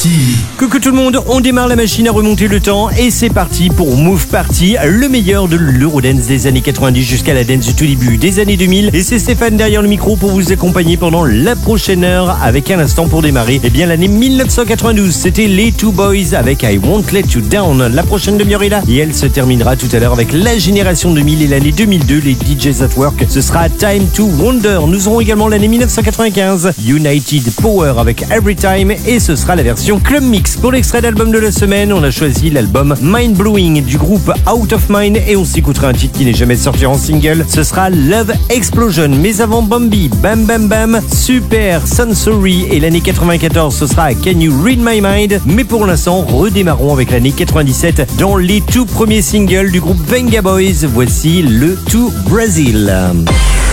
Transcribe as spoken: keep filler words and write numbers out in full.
Party. Coucou tout le monde, on démarre la machine à remonter le temps et c'est parti pour Move Party, le meilleur de l'Eurodance des années quatre-vingt-dix jusqu'à la dance du tout début des années deux mille. Et c'est Stéphane derrière le micro pour vous accompagner pendant la prochaine heure avec un instant pour démarrer. Eh bien l'année dix-neuf cent quatre-vingt-douze, c'était les Two Boys avec I Won't Let You Down. La prochaine demi-heure est là et elle se terminera tout à l'heure avec la génération deux mille et l'année deux mille deux, les D Js at Work. Ce sera Time to Wonder. Nous aurons également l'année dix-neuf cent quatre-vingt-quinze, United Power avec Every Time et ce sera la version Club Mix. Pour l'extrait d'album de la semaine, on a choisi l'album Mind Blowing du groupe Out of Mind et on s'écoutera un titre qui n'est jamais sorti en single. Ce sera Love Explosion. Mais avant Bambi, Bam Bam Bam, Super Sensory et l'année quatre-vingt-quatorze, ce sera Can You Read My Mind. Mais pour l'instant, redémarrons avec l'année quatre-vingt-dix-sept dans les tout premiers singles du groupe Venga Boys. Voici le To Brazil.